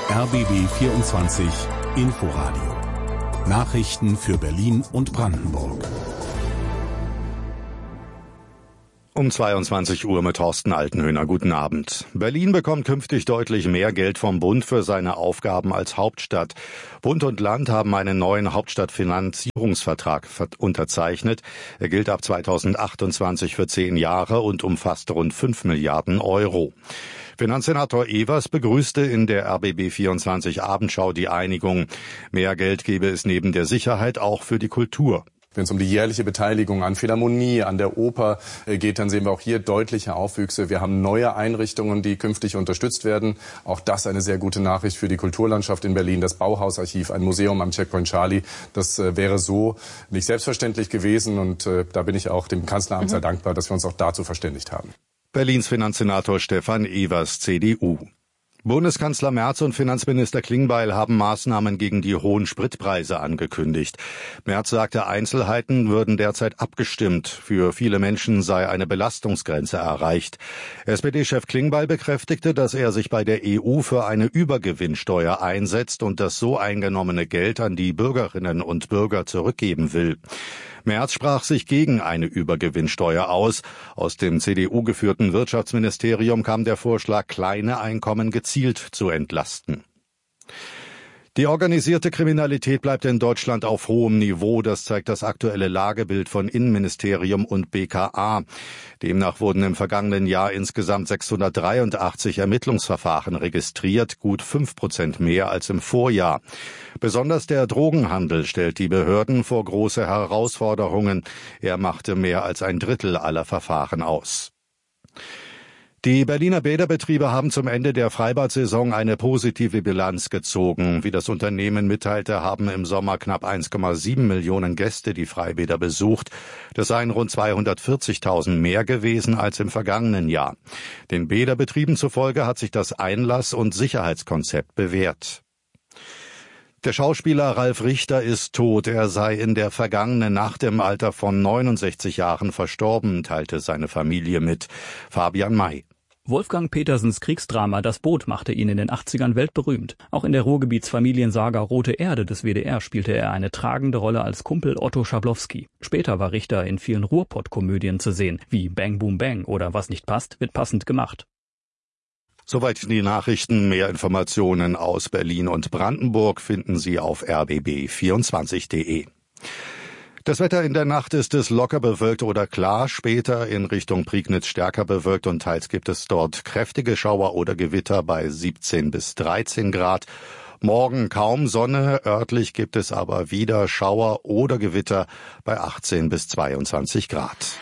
RBB 24 Inforadio. Nachrichten für Berlin und Brandenburg. Um 22 Uhr mit Thorsten Altenhöhner. Guten Abend. Berlin bekommt künftig deutlich mehr Geld vom Bund für seine Aufgaben als Hauptstadt. Bund und Land haben einen neuen Hauptstadtfinanzierungsvertrag unterzeichnet. Er gilt ab 2028 für 10 Jahre und umfasst rund 5 Milliarden Euro. Finanzsenator Evers begrüßte in der RBB 24 Abendschau die Einigung. Mehr Geld gebe es neben der Sicherheit auch für die Kultur. Wenn es um die jährliche Beteiligung an Philharmonie, an der Oper geht, dann sehen wir auch hier deutliche Aufwüchse. Wir haben neue Einrichtungen, die künftig unterstützt werden. Auch das eine sehr gute Nachricht für die Kulturlandschaft in Berlin. Das Bauhausarchiv, ein Museum am Checkpoint Charlie, das wäre so nicht selbstverständlich gewesen. Und da bin ich auch dem Kanzleramt sehr dankbar, dass wir uns auch dazu verständigt haben. Berlins Finanzsenator Stefan Evers, CDU. Bundeskanzler Merz und Finanzminister Klingbeil haben Maßnahmen gegen die hohen Spritpreise angekündigt. Merz sagte, Einzelheiten würden derzeit abgestimmt. Für viele Menschen sei eine Belastungsgrenze erreicht. SPD-Chef Klingbeil bekräftigte, dass er sich bei der EU für eine Übergewinnsteuer einsetzt und das so eingenommene Geld an die Bürgerinnen und Bürger zurückgeben will. Merz sprach sich gegen eine Übergewinnsteuer aus. Aus dem CDU-geführten Wirtschaftsministerium kam der Vorschlag, kleine Einkommen gezielt zu entlasten. Die organisierte Kriminalität bleibt in Deutschland auf hohem Niveau. Das zeigt das aktuelle Lagebild von Innenministerium und BKA. Demnach wurden im vergangenen Jahr insgesamt 683 Ermittlungsverfahren registriert, gut 5% mehr als im Vorjahr. Besonders der Drogenhandel stellt die Behörden vor große Herausforderungen. Er machte mehr als ein Drittel aller Verfahren aus. Die Berliner Bäderbetriebe haben zum Ende der Freibad-Saison eine positive Bilanz gezogen. Wie das Unternehmen mitteilte, haben im Sommer knapp 1,7 Millionen Gäste die Freibäder besucht. Das seien rund 240.000 mehr gewesen als im vergangenen Jahr. Den Bäderbetrieben zufolge hat sich das Einlass- und Sicherheitskonzept bewährt. Der Schauspieler Ralf Richter ist tot. Er sei in der vergangenen Nacht im Alter von 69 Jahren verstorben, teilte seine Familie mit. Fabian May. Wolfgang Petersens Kriegsdrama Das Boot machte ihn in den 80ern weltberühmt. Auch in der Ruhrgebietsfamiliensaga Rote Erde des WDR spielte er eine tragende Rolle als Kumpel Otto Schablowski. Später war Richter in vielen Ruhrpott-Komödien zu sehen, wie Bang Boom Bang oder Was nicht passt, wird passend gemacht. Soweit die Nachrichten. Mehr Informationen aus Berlin und Brandenburg finden Sie auf rbb24.de. Das Wetter in der Nacht ist es locker bewölkt oder klar, später in Richtung Prignitz stärker bewölkt und teils gibt es dort kräftige Schauer oder Gewitter bei 17 bis 13 Grad. Morgen kaum Sonne, örtlich gibt es aber wieder Schauer oder Gewitter bei 18 bis 22 Grad.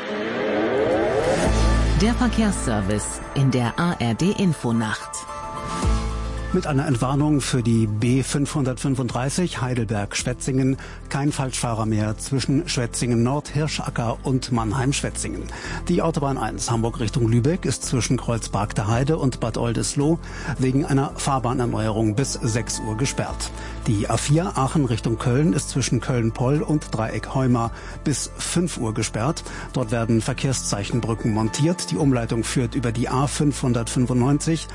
Der Verkehrsservice in der ARD-Infonacht. Mit einer Entwarnung für die B535 Heidelberg-Schwetzingen kein Falschfahrer mehr zwischen Schwetzingen Nord, Hirschacker und Mannheim-Schwetzingen. Die Autobahn 1 Hamburg Richtung Lübeck ist zwischen Kreuzberg der Heide und Bad Oldesloe wegen einer Fahrbahnerneuerung bis 6 Uhr gesperrt. Die A4 Aachen Richtung Köln ist zwischen Köln-Poll und Dreieck Heuma bis 5 Uhr gesperrt. Dort werden Verkehrszeichenbrücken montiert. Die Umleitung führt über die A559,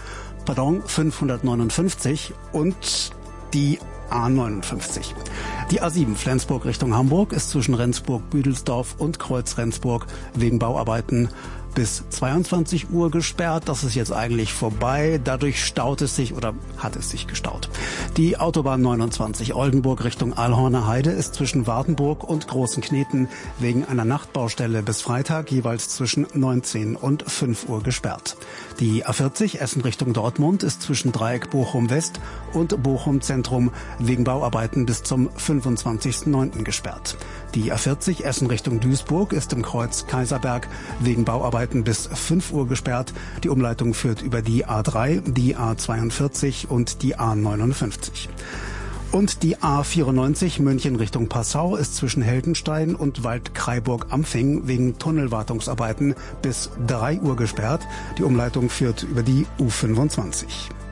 559 und die A59. Die A7 Flensburg Richtung Hamburg ist zwischen Rendsburg-Büdelsdorf und Kreuz-Rendsburg wegen Bauarbeiten bis 22 Uhr gesperrt. Das ist jetzt eigentlich vorbei. Dadurch staut es sich oder hat es sich gestaut. Die Autobahn 29 Oldenburg Richtung Alhorner Heide ist zwischen Wartenburg und Großenkneten wegen einer Nachtbaustelle bis Freitag jeweils zwischen 19 und 5 Uhr gesperrt. Die A40 Essen Richtung Dortmund ist zwischen Dreieck Bochum West und Bochum Zentrum wegen Bauarbeiten bis zum 25.09. gesperrt. Die A40 Essen Richtung Duisburg ist im Kreuz Kaiserberg wegen Bauarbeiten bis 5 Uhr gesperrt. Die Umleitung führt über die A3, die A42 und die A59. Und die A94 München Richtung Passau ist zwischen Heldenstein und Waldkraiburg-Ampfing wegen Tunnelwartungsarbeiten bis 3 Uhr gesperrt. Die Umleitung führt über die U25.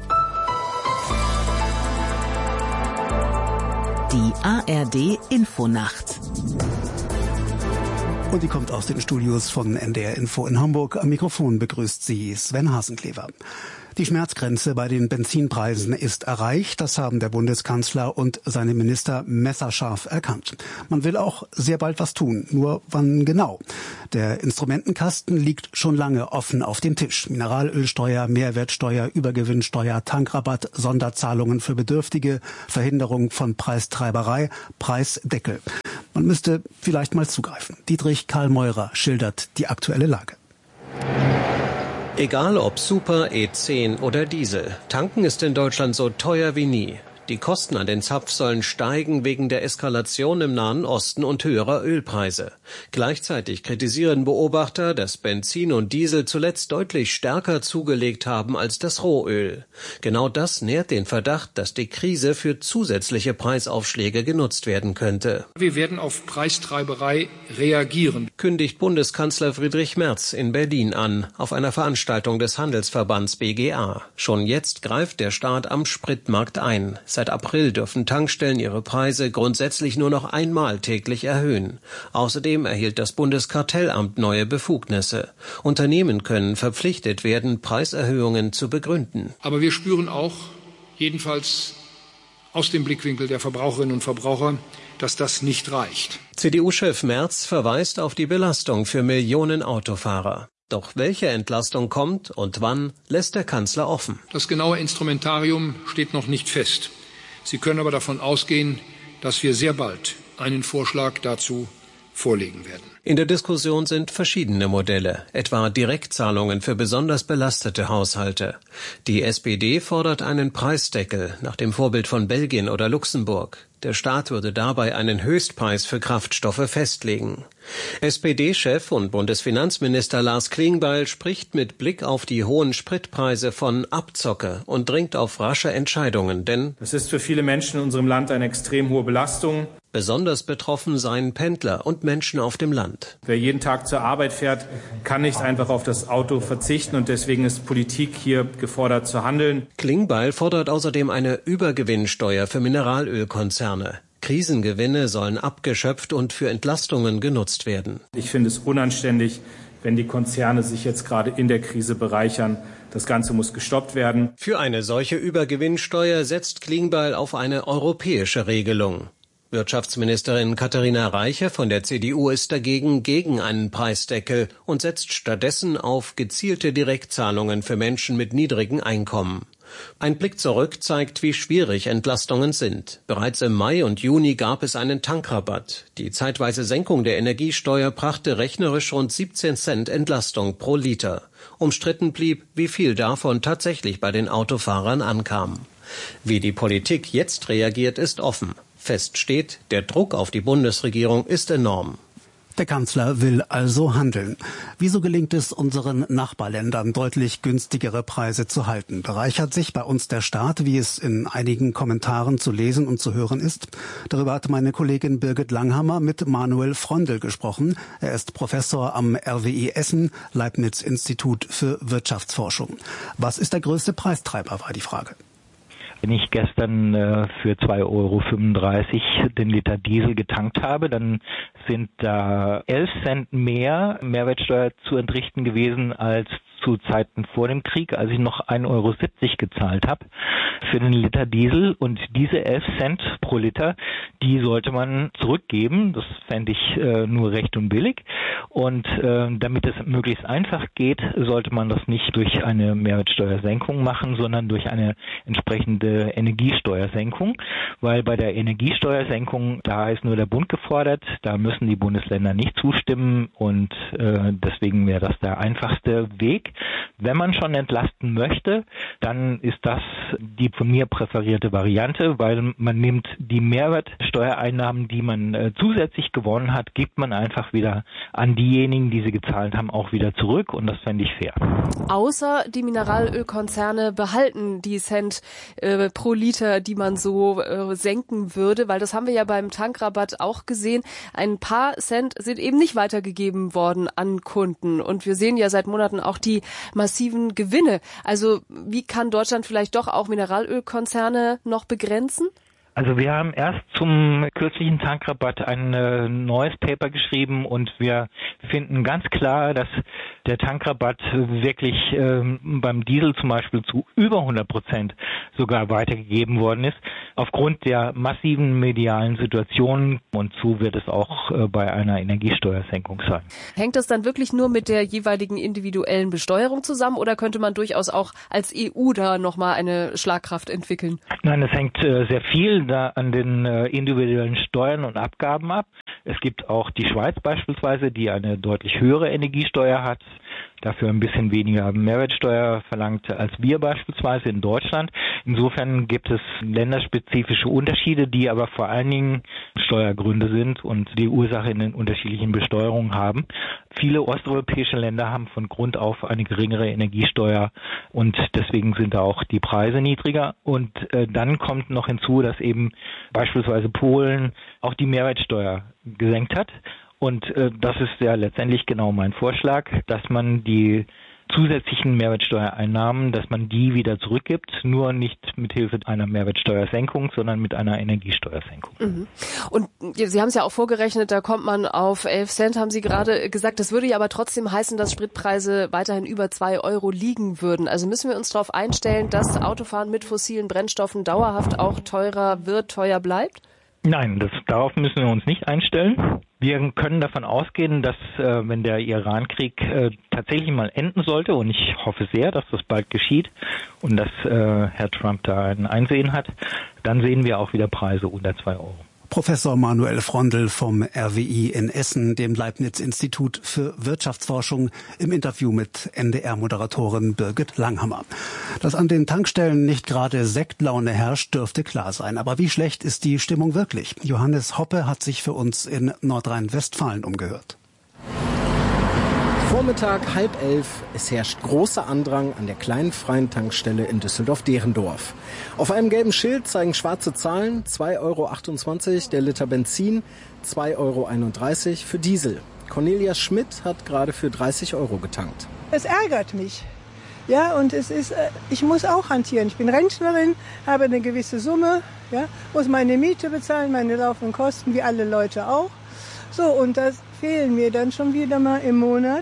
Die ARD Infonacht. Und die kommt aus den Studios von NDR Info in Hamburg. Am Mikrofon begrüßt sie Sven Hasenklever. Die Schmerzgrenze bei den Benzinpreisen ist erreicht. Das haben der Bundeskanzler und seine Minister messerscharf erkannt. Man will auch sehr bald was tun. Nur wann genau? Der Instrumentenkasten liegt schon lange offen auf dem Tisch. Mineralölsteuer, Mehrwertsteuer, Übergewinnsteuer, Tankrabatt, Sonderzahlungen für Bedürftige, Verhinderung von Preistreiberei, Preisdeckel. Man müsste vielleicht mal zugreifen. Dietrich Karl Meurer schildert die aktuelle Lage. Egal ob Super, E10 oder Diesel, tanken ist in Deutschland so teuer wie nie. Die Kosten an den Zapfsäulen steigen wegen der Eskalation im Nahen Osten und höherer Ölpreise. Gleichzeitig kritisieren Beobachter, dass Benzin und Diesel zuletzt deutlich stärker zugelegt haben als das Rohöl. Genau das nährt den Verdacht, dass die Krise für zusätzliche Preisaufschläge genutzt werden könnte. Wir werden auf Preistreiberei reagieren, kündigt Bundeskanzler Friedrich Merz in Berlin an, auf einer Veranstaltung des Handelsverbands BGA. Schon jetzt greift der Staat am Spritmarkt ein. Seit April dürfen Tankstellen ihre Preise grundsätzlich nur noch einmal täglich erhöhen. Außerdem erhielt das Bundeskartellamt neue Befugnisse. Unternehmen können verpflichtet werden, Preiserhöhungen zu begründen. Aber wir spüren auch, jedenfalls aus dem Blickwinkel der Verbraucherinnen und Verbraucher, dass das nicht reicht. CDU-Chef Merz verweist auf die Belastung für Millionen Autofahrer. Doch welche Entlastung kommt und wann, lässt der Kanzler offen. Das genaue Instrumentarium steht noch nicht fest. Sie können aber davon ausgehen, dass wir sehr bald einen Vorschlag dazu vorlegen werden. In der Diskussion sind verschiedene Modelle, etwa Direktzahlungen für besonders belastete Haushalte. Die SPD fordert einen Preisdeckel nach dem Vorbild von Belgien oder Luxemburg. Der Staat würde dabei einen Höchstpreis für Kraftstoffe festlegen. SPD-Chef und Bundesfinanzminister Lars Klingbeil spricht mit Blick auf die hohen Spritpreise von Abzocke und dringt auf rasche Entscheidungen, denn es ist für viele Menschen in unserem Land eine extrem hohe Belastung. Besonders betroffen seien Pendler und Menschen auf dem Land. Wer jeden Tag zur Arbeit fährt, kann nicht einfach auf das Auto verzichten und deswegen ist Politik hier gefordert zu handeln. Klingbeil fordert außerdem eine Übergewinnsteuer für Mineralölkonzerne. Krisengewinne sollen abgeschöpft und für Entlastungen genutzt werden. Ich finde es unanständig, wenn die Konzerne sich jetzt gerade in der Krise bereichern. Das Ganze muss gestoppt werden. Für eine solche Übergewinnsteuer setzt Klingbeil auf eine europäische Regelung. Wirtschaftsministerin Katharina Reiche von der CDU ist dagegen gegen einen Preisdeckel und setzt stattdessen auf gezielte Direktzahlungen für Menschen mit niedrigen Einkommen. Ein Blick zurück zeigt, wie schwierig Entlastungen sind. Bereits im Mai und Juni gab es einen Tankrabatt. Die zeitweise Senkung der Energiesteuer brachte rechnerisch rund 17 Cent Entlastung pro Liter. Umstritten blieb, wie viel davon tatsächlich bei den Autofahrern ankam. Wie die Politik jetzt reagiert, ist offen. Fest steht, der Druck auf die Bundesregierung ist enorm. Der Kanzler will also handeln. Wieso gelingt es unseren Nachbarländern, deutlich günstigere Preise zu halten? Bereichert sich bei uns der Staat, wie es in einigen Kommentaren zu lesen und zu hören ist? Darüber hat meine Kollegin Birgit Langhammer mit Manuel Freundl gesprochen. Er ist Professor am RWI Essen, Leibniz-Institut für Wirtschaftsforschung. Was ist der größte Preistreiber, war die Frage. Wenn ich gestern für 2,35 € den Liter Diesel getankt habe, dann sind da 11 Cent mehr Mehrwertsteuer zu entrichten gewesen als zu Zeiten vor dem Krieg, als ich noch 1,70 € gezahlt habe für den Liter Diesel. Und diese 11 Cent pro Liter, die sollte man zurückgeben. Das fände ich nur recht und billig. Und damit es möglichst einfach geht, sollte man das nicht durch eine Mehrwertsteuersenkung machen, sondern durch eine entsprechende Energiesteuersenkung. Weil bei der Energiesteuersenkung, da ist nur der Bund gefordert, da müssen die Bundesländer nicht zustimmen und deswegen wäre das der einfachste Weg. Wenn man schon entlasten möchte, dann ist das die von mir präferierte Variante, weil man nimmt die Mehrwertsteuereinnahmen, die man zusätzlich gewonnen hat, gibt man einfach wieder an diejenigen, die sie gezahlt haben, auch wieder zurück und das fände ich fair. Außer die Mineralölkonzerne behalten die Cent pro Liter, die man so senken würde, weil das haben wir ja beim Tankrabatt auch gesehen. Ein paar Cent sind eben nicht weitergegeben worden an Kunden und wir sehen ja seit Monaten auch die massiven Gewinne. Also wie kann Deutschland vielleicht doch auch Mineralölkonzerne noch begrenzen? Also wir haben erst zum kürzlichen Tankrabatt ein neues Paper geschrieben und wir finden ganz klar, dass der Tankrabatt wirklich beim Diesel zum Beispiel zu über 100% sogar weitergegeben worden ist, aufgrund der massiven medialen Situationen, und so wird es auch bei einer Energiesteuersenkung sein. Hängt das dann wirklich nur mit der jeweiligen individuellen Besteuerung zusammen oder könnte man durchaus auch als EU da nochmal eine Schlagkraft entwickeln? Nein, es hängt sehr viel da an den individuellen Steuern und Abgaben ab. Es gibt auch die Schweiz beispielsweise, die eine deutlich höhere Energiesteuer hat, dafür ein bisschen weniger Mehrwertsteuer verlangt als wir beispielsweise in Deutschland. Insofern gibt es länderspezifische Unterschiede, die aber vor allen Dingen Steuergründe sind und die Ursache in den unterschiedlichen Besteuerungen haben. Viele osteuropäische Länder haben von Grund auf eine geringere Energiesteuer und deswegen sind da auch die Preise niedriger. Und dann kommt noch hinzu, dass eben beispielsweise Polen auch die Mehrwertsteuer gesenkt hat. Und das ist ja letztendlich genau mein Vorschlag, dass man die zusätzlichen Mehrwertsteuereinnahmen, dass man die wieder zurückgibt, nur nicht mit Hilfe einer Mehrwertsteuersenkung, sondern mit einer Energiesteuersenkung. Mhm. Und Sie haben es ja auch vorgerechnet, da kommt man auf 11 Cent, haben Sie gerade gesagt. Das würde ja aber trotzdem heißen, dass Spritpreise weiterhin über 2 Euro liegen würden. Also müssen wir uns darauf einstellen, dass Autofahren mit fossilen Brennstoffen dauerhaft auch teurer wird, teuer bleibt? Nein, darauf müssen wir uns nicht einstellen. Wir können davon ausgehen, dass wenn der Iran-Krieg tatsächlich mal enden sollte, und ich hoffe sehr, dass das bald geschieht und dass Herr Trump da ein Einsehen hat, dann sehen wir auch wieder Preise unter 2 Euro. Professor Manuel Frondl vom RWI in Essen, dem Leibniz-Institut für Wirtschaftsforschung, im Interview mit NDR-Moderatorin Birgit Langhammer. Dass an den Tankstellen nicht gerade Sektlaune herrscht, dürfte klar sein. Aber wie schlecht ist die Stimmung wirklich? Johannes Hoppe hat sich für uns in Nordrhein-Westfalen umgehört. Vormittag 10:30, es herrscht großer Andrang an der kleinen freien Tankstelle in Düsseldorf-Derendorf. Auf einem gelben Schild zeigen schwarze Zahlen, 2,28 € der Liter Benzin, 2,31 € für Diesel. Cornelia Schmidt hat gerade für 30 € getankt. Es ärgert mich. Ja, und ich muss auch hantieren. Ich bin Rentnerin, habe eine gewisse Summe, ja, muss meine Miete bezahlen, meine laufenden Kosten, wie alle Leute auch. So, und das fehlen mir dann schon wieder mal im Monat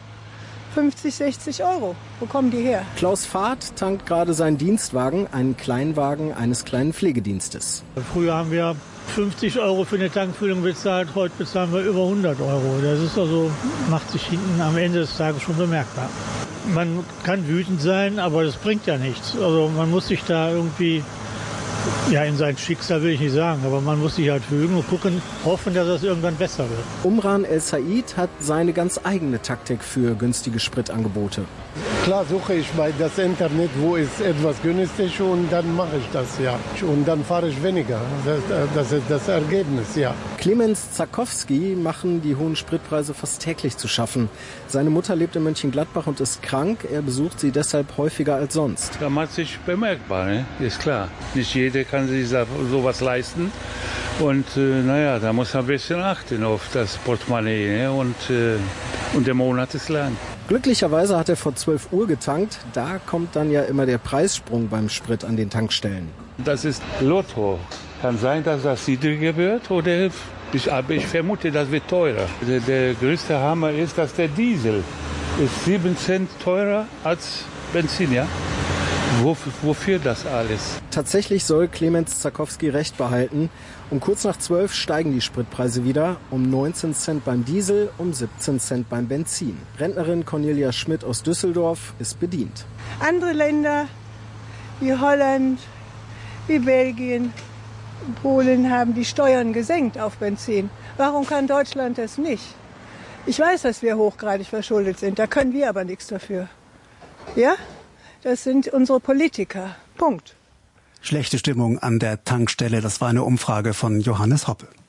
50, 60 €. Wo kommen die her? Klaus Fahrt tankt gerade seinen Dienstwagen, einen Kleinwagen eines kleinen Pflegedienstes. Früher haben wir 50 € für eine Tankfüllung bezahlt, heute bezahlen wir über 100 €. Das ist also, macht sich hinten am Ende des Tages schon bemerkbar. Man kann wütend sein, aber das bringt ja nichts. Also man muss sich da irgendwie, ja, in sein Schicksal will ich nicht sagen, aber man muss sich halt fügen und hoffen, dass es irgendwann besser wird. Umran El Said hat seine ganz eigene Taktik für günstige Spritangebote. Klar suche ich bei das Internet, wo ist etwas günstig, und dann mache ich das, ja. Und dann fahre ich weniger. Das ist das Ergebnis, ja. Clemens Zakowski machen die hohen Spritpreise fast täglich zu schaffen. Seine Mutter lebt in Mönchengladbach und ist krank. Er besucht sie deshalb häufiger als sonst. Da macht sich bemerkbar, ne? Ist klar. Nicht jeder kann sich sowas leisten. Und da muss man ein bisschen achten auf das Portemonnaie, ne? Und der Monat ist lang. Glücklicherweise hat er vor 12 Uhr getankt. Da kommt dann ja immer der Preissprung beim Sprit an den Tankstellen. Das ist Lotto. Kann sein, dass das niedriger wird, oder aber ich vermute, das wird teurer. Der größte Hammer ist, dass der Diesel ist 7 Cent teurer als Benzin, ja? Wofür das alles? Tatsächlich soll Clemens Zakowski recht behalten. Um kurz nach 12 steigen die Spritpreise wieder, um 19 Cent beim Diesel, um 17 Cent beim Benzin. Rentnerin Cornelia Schmidt aus Düsseldorf ist bedient. Andere Länder wie Holland, wie Belgien, Polen haben die Steuern gesenkt auf Benzin. Warum kann Deutschland das nicht? Ich weiß, dass wir hochgradig verschuldet sind, da können wir aber nichts dafür. Ja? Das sind unsere Politiker. Punkt. Schlechte Stimmung an der Tankstelle, das war eine Umfrage von Johannes Hoppe.